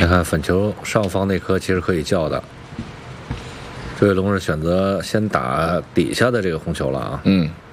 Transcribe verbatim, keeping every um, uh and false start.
你看粉球上方那颗其实可以叫的，这位龙是选择先打底下的这个红球了啊。 嗯。